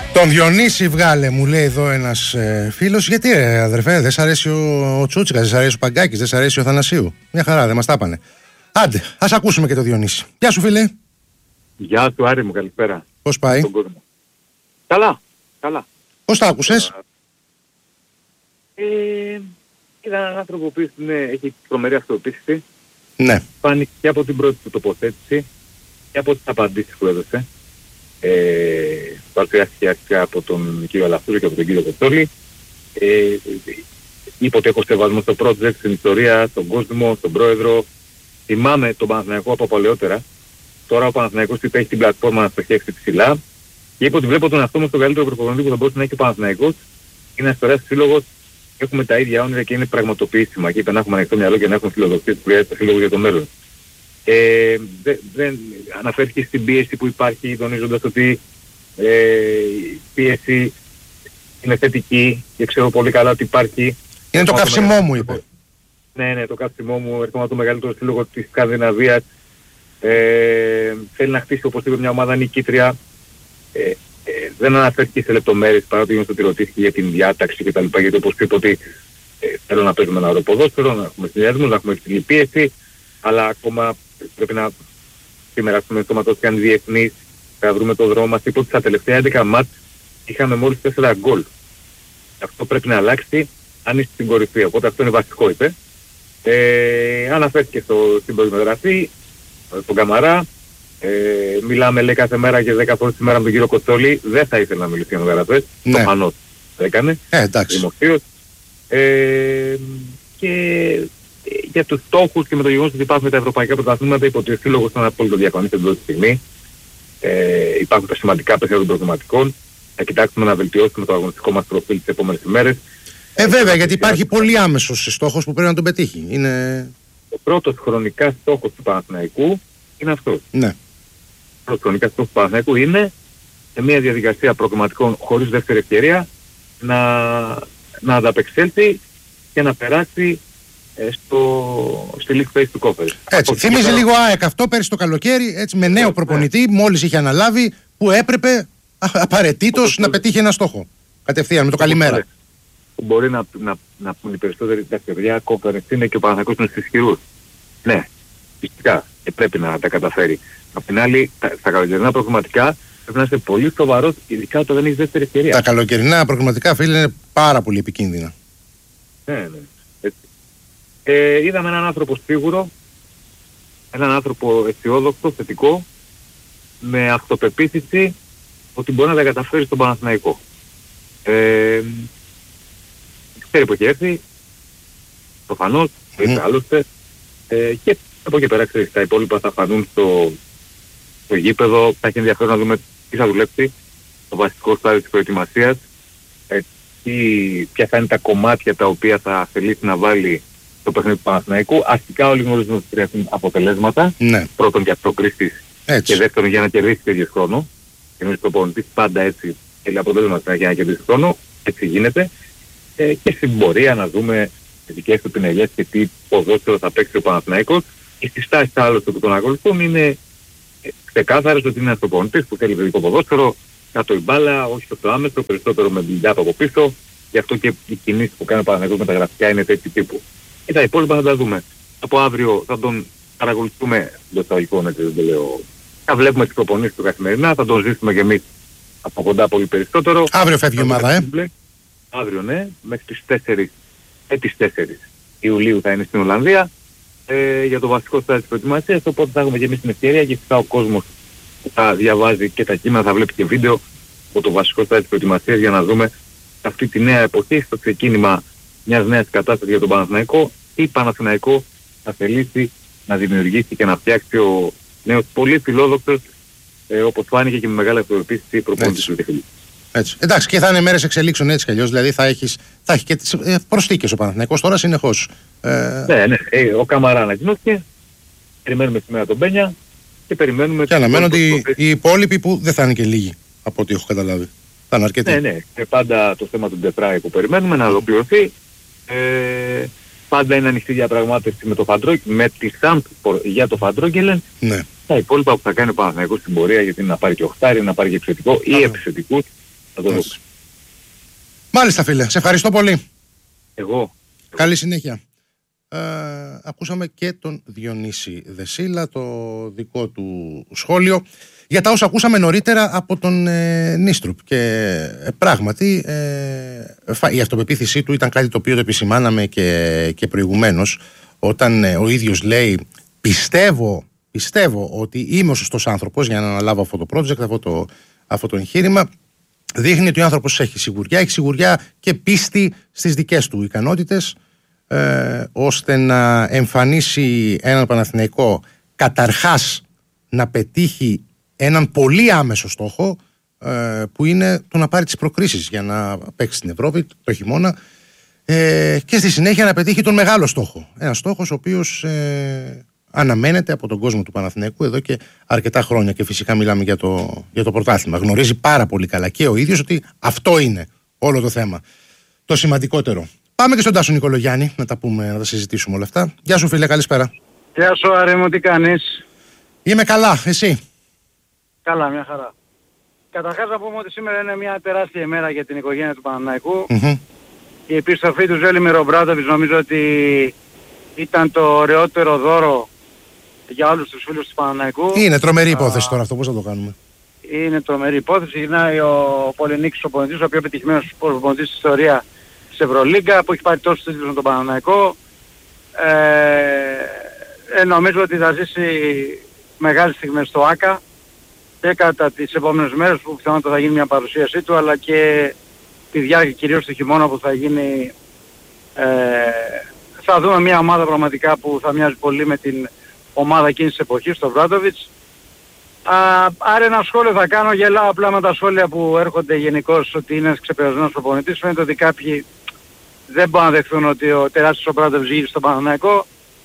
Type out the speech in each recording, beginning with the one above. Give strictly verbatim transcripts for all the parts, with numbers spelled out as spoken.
Τον Διονύση βγάλε, μου λέει εδώ ένας ε, φίλος. Γιατί ρε αδερφέ, δεν σ' αρέσει ο, ο Τσούτσικας, δεν σ' αρέσει ο Παγκάκης, δεν σ' αρέσει ο Θανασίου? Μια χαρά, δεν μας τα πάνε. Άντε, ας ακούσουμε και τον Διονύση. Γεια σου φίλε. Γεια σου Άρη μου, καλησπέρα. Πώς πάει? Καλά, καλά. Πώς τα άκουσες? Ε, είδα έναν άνθρωπο που ναι, έχει τρομερή αυτοπεποίθηση. Ναι. Φάνηκε και από την πρώτη του τοποθέτηση και από τις απαντήσεις που έδωσε. Ε, παρουσιάστηκε αρχικά από τον κύριο Αλαφούζο και από τον κύριο Κοτσόλη. Ε, είπε ότι έχω σεβασμό στο project, στην ιστορία, στον κόσμο, στον πρόεδρο. Θυμάμαι τον Παναθηναϊκό από παλαιότερα. Τώρα ο Παναθηναϊκός είπε έχει την πλατφόρμα να στοχεύσει ψηλά. Και είπε ότι βλέπω τον εαυτό μου στον καλύτερο προπονητή που θα μπορούσε να έχει ο Παναθηναϊκός. Είναι ένας τεράστιος σύλλογος. Έχουμε τα ίδια όνειρα και είναι πραγματοποιήσιμα. Και είπε να έχουμε ανοιχτό μυαλό και να έχουμε φιλοδοξίες που χρειάζεται σύλλογο για το μέλλον. Ε, δεν, δεν αναφέρθηκε στην πίεση που υπάρχει, τονίζοντας ότι ε, η πίεση είναι θετική και ξέρω πολύ καλά ότι υπάρχει. Είναι το καύσιμό μου, είπε. Ναι, ναι, το καύσιμό μου, έρχομαι το μεγαλύτερο σύλλογο της Σκανδιναβίας. Ε, θέλει να χτίσει οπωσδήποτε μια ομάδα νικήτρια. Ε, ε, δεν αναφέρθηκε σε λεπτομέρειες παρά το γεγονός ότι ρωτήθηκε για την διάταξη κτλ. Γιατί όπως είπε ότι ε, θέλω να παίζουμε ένα ωραίο ποδόσφαιρο, να έχουμε συνδυασμούς, να έχουμε υψηλή πίεση, αλλά ακόμα πρέπει να σήμερα έχουμε σωματώσει διεθνείς, θα βρούμε το δρόμο μας. Είπε ότι στα τελευταία έντεκα μάτς είχαμε μόλις τέσσερα γκολ. Αυτό πρέπει να αλλάξει αν είσαι στην κορυφή, οπότε αυτό είναι βασικό, είπε. Ε, αναφέρθηκε στο, στην περιμεταγραφή, τον Καμαρά. Ε, μιλάμε λέει κάθε μέρα και δέκα φορές τη μέρα με τον κύριο Κοτσόλη. Δεν θα ήθελα να μιλήσει για μεταγραφές. Ναι. Προφανώς το έκανε. Ε, εντάξει. Δημοσίως. Ε, και για τους στόχους και με το γεγονός ότι υπάρχουν τα ευρωπαϊκά πρωταθλήματα, είπε ότι ο σύλλογος ήταν απόλυτο διακονής εντός τη στιγμή. Ε, υπάρχουν τα σημαντικά παιδιά των προγραμματικών. Θα κοιτάξουμε να βελτιώσουμε το αγωνιστικό μας προφίλ τις επόμενες ημέρες. Ε, βέβαια, γιατί υπάρχει πολύ άμεσος στόχος που πρέπει να τον πετύχει. Είναι... Ο πρώτος χρονικά στόχος του Παναθηναϊκού είναι αυτός. Ναι. Ο πρώτος χρονικά στόχος του Παναθηναϊκού είναι σε μια διαδικασία προγραμματικών χωρίς δεύτερη ευκαιρία να, να ανταπεξέλθει και να περάσει στο, στη League Phase του Conference. Έτσι, θύμιζε λίγο ΑΕΚ αυτό πέρυσι το καλοκαίρι, έτσι, με νέο προπονητή, ναι. Μόλις είχε αναλάβει, που έπρεπε απαραίτητος να πετύχει ένα στόχο. Κατευθείαν, με το καλημέρα. Μπορεί να, να, να πούν οι περισσότεροι τα παιδιά Conference είναι και ο Παναθηναϊκός είναι στους ισχυρούς. Ναι, φυσικά και πρέπει να τα καταφέρει. Απ' την άλλη, τα, στα καλοκαιρινά προγραμματικά πρέπει να είσαι πολύ σοβαρός, ειδικά όταν δεν έχεις δεύτερη ευκαιρία. Τα καλοκαιρινά προγραμματικά, φίλε, είναι πάρα πολύ επικίνδυνα. Ναι, ναι. Ε, είδαμε έναν άνθρωπο σίγουρο, έναν άνθρωπο αισιόδοξο, θετικό, με αυτοπεποίθηση ότι μπορεί να τα καταφέρει στον Παναθηναϊκό. Ε, ξέρει που έχει έρθει, προφανώς, το είπε άλλωστε, ε, και από εκεί πέρα ξέρεις, τα υπόλοιπα θα φανούν στο, στο γήπεδο, θα έχει ενδιαφέρον να δούμε τι θα δουλέψει, το βασικό στάδιο της προετοιμασίας, ε, τι, ποια θα είναι τα κομμάτια τα οποία θα θελήσει να βάλει το παιχνίδι του Παναθηναϊκού. Αρχικά όλοι γνωρίζουν ότι χρειάζονται αποτελέσματα. Ναι. Πρώτον για προκρίσεις και δεύτερον για να κερδίσει τέτοιο χρόνο. Ενώ ο προπονητής πάντα έτσι θέλει αποτελέσματα για να κερδίσει χρόνο. Έτσι γίνεται. Ε, και στην πορεία να δούμε τις δικές του πινελιές και τι ποδόσφαιρο θα παίξει ο Παναθηναϊκός. Οι συστάσεις άλλωστε που τον ακολουθούν είναι ξεκάθαρες ότι είναι ένας προπονητής που θέλει παιδικό ποδόσφαιρο, κάτω η μπάλα, όχι στο άμεσο, περισσότερο με build-up από πίσω. Γι' αυτό και οι κινήσεις που κάνει ο Παναθηναϊκός με τα γραφικά είναι τέτοιου τύπου. Και τα υπόλοιπα θα τα δούμε. Από αύριο θα τον παρακολουθούμε το σταγικό, έτσι δεν το λέω. Θα βλέπουμε τις προπονήσεις του καθημερινά, θα τον ζήσουμε και εμείς από κοντά πολύ περισσότερο. Αύριο φεύγει η ομάδα, ε. Αύριο, ναι, μέχρι τις τέσσερις, ε, τις τέσσερις Ιουλίου θα είναι στην Ολλανδία ε, για το βασικό στάδιο της προετοιμασίας, οπότε θα έχουμε και εμείς την ευκαιρία και φυσικά ο κόσμος θα διαβάζει και τα κείμενα, θα βλέπει και βίντεο από το βασικό στάδιο της προετοιμασίας για να δούμε αυτή τη νέα εποχή, στο ξεκίνημα μιας νέας κατάστασης για τον Παναθηναϊκό, ή Παναθηναϊκό θα θελήσει να δημιουργήσει και να φτιάξει ο νέος πολύ φιλόδοξος, ε, όπως φάνηκε και με μεγάλη αυτοπεποίθηση προπονητής του τεχνικού. Έτσι. Εντάξει, και θα είναι μέρες εξελίξεων έτσι κι αλλιώς, δηλαδή θα, έχεις, θα έχει και τις ε, προσθήκες ο Παναθηναϊκός τώρα συνεχώς. Ε... Ναι, ναι, ε, ο Καμαρά ανακοινώθηκε, περιμένουμε σήμερα τον Μπένια και περιμένουμε... Και αναμένονται οι, οι υπόλοιποι που δεν θα είναι και λίγοι, από ό,τι έχω καταλάβει. Θα είναι αρκετοί. Ναι, ναι, και πάντα το θέμα του Ντεπράι που περιμένουμε να ολοκληρωθεί. Ε, πάντα είναι ανοιχτή διαπραγμάτευση με το Φαντρόκι, με τη ΣΑΜΠ για το Φαντρόκελεν. Ναι. Τα υπόλοιπα που θα κάνει ο Παναθηναϊκός στην πορεία, γιατί είναι να πάρει και οχτάρι, να πάρει και επιθετικό ή επιθετικούς, Θα το δω. Μάλιστα φίλε, σε ευχαριστώ πολύ. Εγώ. Καλή συνέχεια. Ε, ακούσαμε και τον Διονύση Δεσίλα, το δικό του σχόλιο για τα όσα ακούσαμε νωρίτερα από τον ε, Νίστρουπ. Και ε, πράγματι ε, η αυτοπεποίθησή του ήταν κάτι το οποίο το επισημάναμε και, και προηγουμένως, όταν ε, ο ίδιος λέει πιστεύω, πιστεύω ότι είμαι ο σωστός άνθρωπος για να αναλάβω αυτό το project, αυτό το, αυτό το εγχείρημα. Δείχνει ότι ο άνθρωπος έχει σιγουριά, έχει σιγουριά και πίστη στις δικές του ικανότητες, ε, ώστε να εμφανίσει έναν Παναθηναϊκό καταρχάς να πετύχει έναν πολύ άμεσο στόχο, ε, που είναι το να πάρει τις προκρίσεις για να παίξει στην Ευρώπη το χειμώνα, ε, και στη συνέχεια να πετύχει τον μεγάλο στόχο. Ένας στόχος ο οποίος ε, αναμένεται από τον κόσμο του Παναθηναϊκού εδώ και αρκετά χρόνια, και φυσικά μιλάμε για το, για το πρωτάθλημα. Γνωρίζει πάρα πολύ καλά και ο ίδιος ότι αυτό είναι όλο το θέμα. Το σημαντικότερο. Πάμε και στον Τάσο Νικολογιάννη να τα πούμε, να τα συζητήσουμε όλα αυτά. Γεια σου φίλε, καλησπέρα. Γεια σου Άρη μου, τι κάνεις? Είμαι καλά, εσύ? Καλά, μια χαρά. Καταρχάς να πούμε ότι σήμερα είναι μια τεράστια ημέρα για την οικογένεια του Παναθηναϊκού. Mm-hmm. Η επιστροφή του Ζέλιμιρ Ομπράντοβιτς νομίζω ότι ήταν το ωραιότερο δώρο για όλους τους φίλους του Παναθηναϊκού. Είναι τρομερή υπόθεση Α, τώρα αυτό, πώς θα το κάνουμε? Είναι τρομερή υπόθεση. Γυρνάει ο Πολυνίκης ο πονητής, ο πιο επιτυχημένος πονητής στην ιστορία της Ευρωλίγκα, που έχει πάρει τόσους τίτλους με τον Παναθηναϊκό. Ε, ε, νομίζω ότι θα ζήσει μεγάλες στιγμές στο ΆΚΑ και κατά τις επόμενες μέρες που πιθανότατα θα γίνει μια παρουσίασή του, αλλά και τη διάρκεια κυρίως του χειμώνα που θα γίνει. Ε, θα δούμε μια ομάδα πραγματικά που θα μοιάζει πολύ με την ομάδα εκείνης της εποχής, τον Βράντοβιτς. Άρα ένα σχόλιο θα κάνω, γελάω απλά με τα σχόλια που έρχονται γενικώς ότι είναι ένας ξεπερασμένος προπονητής. Φαίνεται ότι κάποιοι δεν μπορούν να δεχθούν ότι ο τεράστιος ο Βράντοβιτς γύρισε στον Παναθηναϊκό,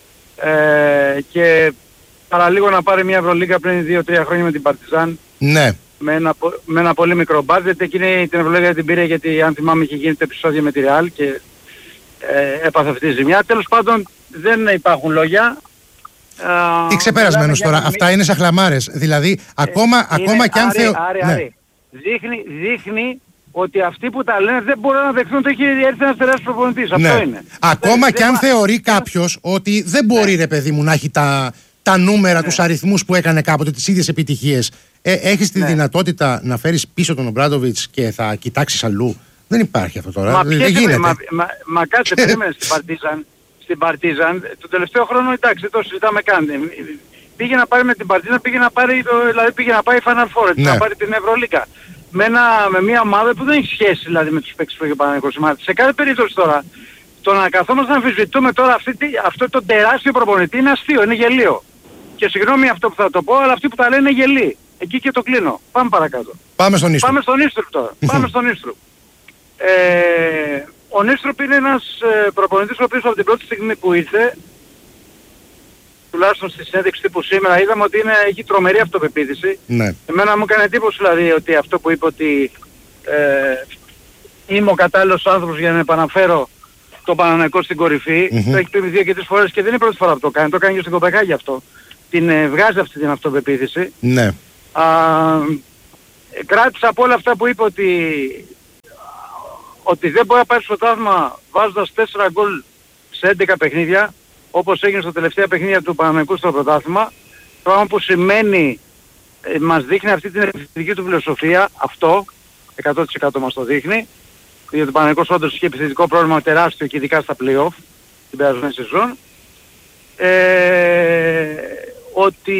ε, και παραλίγο να πάρει μια Ευρωλίγκα πριν δύο τρία χρόνια με την Παρτιζάν. Ναι. Με ένα, με ένα πολύ μικρό μπάτζετ. Εκείνη την Ευρωλίγκα την πήρε γιατί αν θυμάμαι είχε γίνει το επεισόδιο με τη Ρεάλ και ε, έπαθε αυτή τη ζημιά. Τέλος πάντων δεν υπάρχουν λόγια. Τι ξεπερασμένος τώρα, για... αυτά είναι σαν χλαμάρες. Δηλαδή ε, ακόμα, είναι, ακόμα και αν άρη, θεω... άρη, ναι. άρη. Δείχνει, δείχνει ότι αυτοί που τα λένε δεν μπορούν να δεχθούν ότι έχει έρθει ένας τεράστιος προπονητής. Ναι. Αυτό είναι. Ακόμα δεν, και αν δεν... θεωρεί κάποιος ότι δεν μπορεί, ναι, ρε παιδί μου, να έχει τα, τα νούμερα, ναι, τους αριθμούς που έκανε κάποτε, τις ίδιες επιτυχίες. Ε, έχεις τη, ναι, δυνατότητα να φέρεις πίσω τον Ομπράντοβιτς και θα κοιτάξεις αλλού? Δεν υπάρχει αυτό τώρα. Μα, δεν δεν γίνεται. Μα, μα, μα κάτσε, περίμενε στην Παρτίζαν. Στην Παρτίζαν, τον τελευταίο χρόνο, εντάξει, το συζητάμε καν. Πήγε να πάρει με την Παρτίζαν, πήγε να πάρει, το, δηλαδή πήγε να πάει Final Four, ναι, να πάρει την Ευρωλίγκα. Με, με μια ομάδα που δεν έχει σχέση δηλαδή με τους παίκτες που έχει ο Παναθηναϊκός. Σε κάθε περίπτωση τώρα, το να καθόμαστε να αμφισβητούμε τώρα αυτή, αυτό το τεράστιο προπονητή είναι αστείο, είναι γελίο. Και συγγνώμη αυτό που θα το πω, αλλά αυτοί που τα λένε είναι γελοί. Εκεί και το κλείνω. Πάμε παρακάτω. Πάμε στον Νίστρουπ. Πάμε στον Νίστρουπ τώρα. Πάμε στον Νίστρουπ. Ε, ο Νίστρουπ είναι ένας ε, προπονητής ο οποίος από την πρώτη στιγμή που ήρθε, τουλάχιστον στη συνέντευξη τύπου σήμερα, είδαμε ότι είναι, έχει τρομερή αυτοπεποίθηση. Ναι. Εμένα μου έκανε εντύπωση δηλαδή ότι αυτό που είπε ότι ε, είμαι ο κατάλληλος άνθρωπος για να επαναφέρω τον Παναθηναϊκό στην κορυφή. Mm-hmm. Το έχει πει δύο και τρεις φορές και δεν είναι η πρώτη φορά που το κάνει. Το κάνει και στην Κοπεχάγη αυτό. Την ε, βγάζει αυτή την αυτοπεποίθηση. Ναι. Α, κράτησα από όλα αυτά που είπε ότι, ότι δεν μπορεί να πάρει στο πρωτάθλημα βάζοντας τέσσερα γκολ σε έντεκα παιχνίδια, όπως έγινε στα τελευταία παιχνίδια του Παναθηναϊκού στο πρωτάθλημα. Πράγμα που σημαίνει, ε, μας δείχνει αυτή την επιθετική του φιλοσοφία, αυτό, εκατό τοις εκατό μας το δείχνει, γιατί ο Παναθηναϊκός όντως είχε επιθετικό πρόβλημα τεράστιο και ειδικά στα play-off την περασμένη σεζόν. Ε, ότι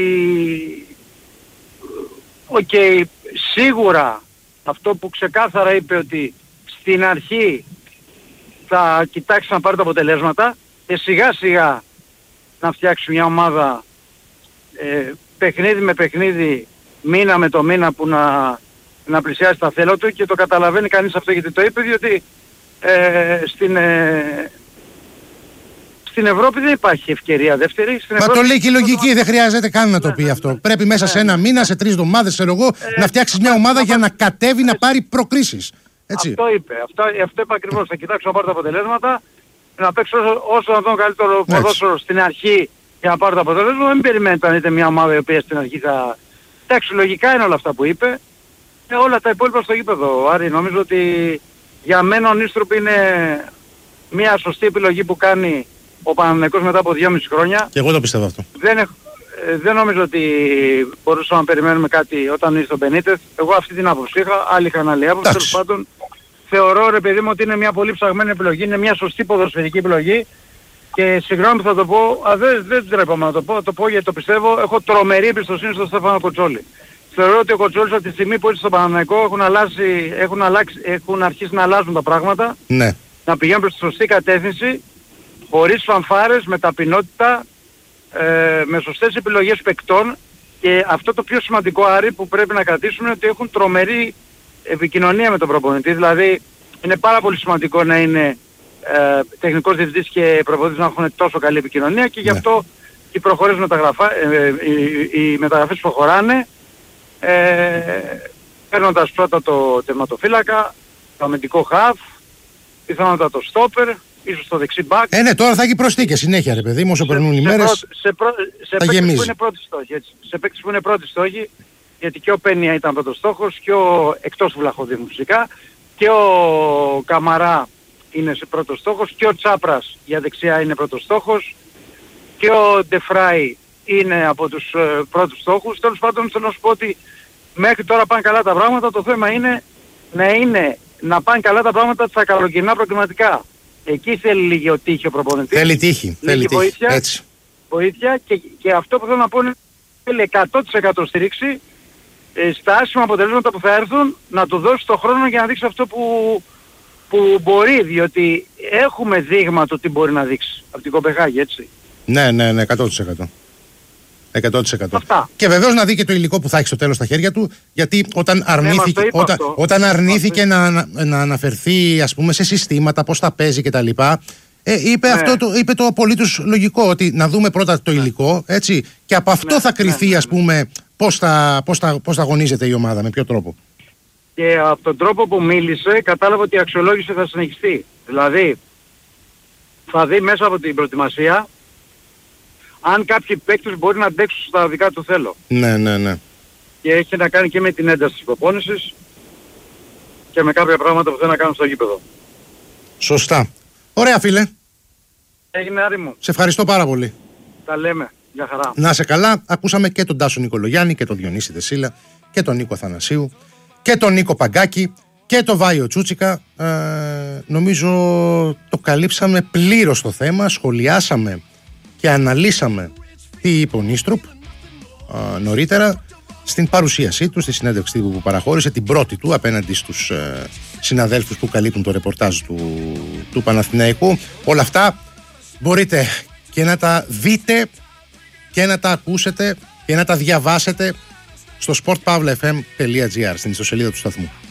οκ, okay, σίγουρα αυτό που ξεκάθαρα είπε ότι στην αρχή θα κοιτάξει να πάρει τα αποτελέσματα και σιγά σιγά να φτιάξει μια ομάδα ε, παιχνίδι με παιχνίδι, μήνα με το μήνα που να, να πλησιάσει τα θέλω του, και το καταλαβαίνει κανείς αυτό γιατί το είπε, διότι ε, στην, ε, στην Ευρώπη δεν υπάρχει ευκαιρία δεύτερη. Στην Μα Ευρώπη... το λέει και η λογική, δεν χρειάζεται καν να το πει αυτό. Πρέπει μέσα σε ένα μήνα, σε τρεις εβδομάδες, ξέρω εγώ, να φτιάξεις μια ομάδα για να κατέβει, να πάρει προκρίσεις. Έτσι. Αυτό είπε. Αυτό, αυτό είπε ακριβώς. Θα κοιτάξω να πάρω τα αποτελέσματα, να παίξω όσο, όσο να τον καλύτερο ποδόσφαιρο στην αρχή για να πάρω τα αποτελέσματα. Μην περιμένετε να δείτε μια ομάδα η οποία στην αρχή θα... Εντάξει, λογικά είναι όλα αυτά που είπε. Ε, όλα τα υπόλοιπα στο γήπεδο, Άρη. Νομίζω ότι για μένα ο Νίστρουπ είναι μια σωστή επιλογή που κάνει ο Παναθηναϊκός μετά από δυόμιση χρόνια. Και εγώ το πιστεύω αυτό. Δεν, έχ, ε, δεν νομίζω ότι μπορούσαμε να περιμένουμε κάτι όταν ήρθε ο Μπενίτεθ. Εγώ αυτή την άποψη είχα, άλλοι είχαν άλλη άποψη. Τέλος πάντων, θεωρώ ρε παιδί μου ότι είναι μια πολύ ψαγμένη επιλογή, είναι μια σωστή ποδοσφαιρική επιλογή. Και συγγνώμη θα το πω, α, δεν, δεν τρέπομαι να το πω, θα το πω γιατί το πιστεύω, έχω τρομερή εμπιστοσύνη στον Στέφανο Κοτσόλη. Θεωρώ ότι ο Κοτσόλης από τη στιγμή που ήρθε στο Παναθηναϊκό έχουν, αλλάξει, έχουν, αλλάξει, έχουν αρχίσει να αλλάζουν τα πράγματα, ναι. να πηγαίνουν προς τη σωστή κατεύθυνση, χωρίς φανφάρες, με ταπεινότητα, ε, με σωστές επιλογές παικτών και αυτό το πιο σημαντικό, Άρη, που πρέπει να κρατήσουμε είναι ότι έχουν τρομερή επικοινωνία με τον προπονητή, δηλαδή είναι πάρα πολύ σημαντικό να είναι ε, τεχνικός διευθυντής και προπονητής να έχουν τόσο καλή επικοινωνία και γι' αυτό ναι. οι προχωρές μεταγραφά, ε, οι, οι μεταγραφές προχωράνε, ε, παίρνοντας πρώτα το τερματοφύλακα, το αμυντικό χαφ, πιθανότατα το στόπερ, ίσως το δεξί μπακ. Ε, ναι, τώρα θα έχει προσθήκες συνέχεια ρε παιδί μου, όσο περνούν οι μέρες. Σε, πρω, σε παίκτες που είναι πρώτη στόχη, έτσι. Σε παίκτες που είναι πρώτη στόχη, γιατί και ο Πένια ήταν πρώτος στόχος, και ο, εκτός του Βλαχοδήμου φυσικά, και ο Καμαρά είναι σε πρώτος στόχος, και ο Τσάπρας για δεξιά είναι πρώτος στόχος, και ο Ντεφράι είναι από τους ε, πρώτους στόχους. Τέλος πάντων θέλω να σου πω ότι μέχρι τώρα πάνε καλά τα πράγματα, το θέμα είναι να, είναι, να πάνε καλά τα πράγματα στα καλοκαιρινά προκριματικά. Εκεί θέλει λίγη ο τύχη ο προπονητής. Θέλει τύχη, θέλει τύχη, βοήθεια, έτσι. Βοήθεια και, και αυτό που θέλω να πω είναι θέλει εκατό τοις εκατό στήριξη ε, στα άσχημα αποτελέσματα που θα έρθουν, να του δώσει το χρόνο για να δείξει αυτό που, που μπορεί, διότι έχουμε δείγμα το τι μπορεί να δείξει από την Κοπεχάγη, έτσι. Ναι, ναι, ναι, εκατό τοις εκατό. εκατό τοις εκατό. Αυτά. Και βεβαίως να δει και το υλικό που θα έχει στο τέλος στα χέρια του, γιατί όταν αρνήθηκε, ναι, όταν, όταν αρνήθηκε να, να, να αναφερθεί ας πούμε σε συστήματα, πώς θα παίζει κτλ. Ε, είπε, ναι. αυτό το, είπε το απολύτως λογικό, ότι να δούμε πρώτα το υλικό, έτσι, και από αυτό ναι, θα κριθεί, ναι, ναι, ας πούμε, πώς θα, πώς, θα, πώς θα αγωνίζεται η ομάδα, με ποιο τρόπο. Και από τον τρόπο που μίλησε, κατάλαβα ότι η αξιολόγηση θα συνεχιστεί. Δηλαδή, θα δει μέσα από την προετοιμασία αν κάποιοι παίκτες μπορεί να αντέξουν στα δικά του θέλω. Ναι, ναι, ναι. Και έχει να κάνει και με την ένταση της προπόνησης και με κάποια πράγματα που θέλει να κάνουν στο γήπεδο. Σωστά. Ωραία φίλε. Έγινε, Άρη μου. Σε ευχαριστώ πάρα πολύ. Τα λέμε. Γεια χαρά. Να σε καλά. Ακούσαμε και τον Τάσο Νικολογιάννη και τον Διονύση Δεσίλα και τον Νίκο Αθανασίου και τον Νίκο Παγκάκη και τον Βάιο Τσούτσικα. Ε, νομίζω το καλύψαμε πλήρως το θέμα. Σχολιάσαμε και αναλύσαμε τι είπε ο Νίστρουπ ε, νωρίτερα στην παρουσίασή του, στη συνέντευξη που παραχώρησε, την πρώτη του απέναντι στους ε, συναδέλφους που καλύπτουν το ρεπορτάζ του, του Παναθηναϊκού. Όλα αυτά μπορείτε και να τα δείτε και να τα ακούσετε και να τα διαβάσετε στο sport pavla f m dot gr, στην ιστοσελίδα του σταθμού.